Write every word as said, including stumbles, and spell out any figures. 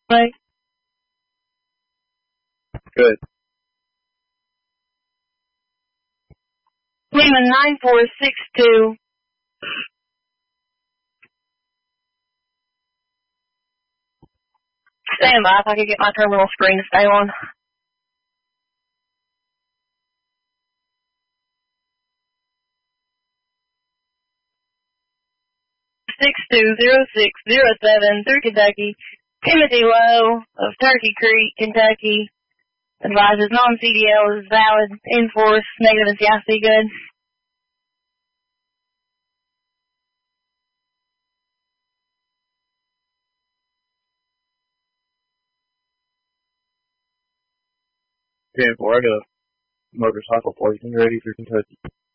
Right. Good. Lima nine four six two. Stand by if I could get my terminal screen to stay on. Six two zero six zero seven through Kentucky. Timothy Lowe of Turkey Creek, Kentucky. Advises non-C D L is valid, in force, negative and C I C good. ten four, I got a motorcycle poison ready for Kentucky.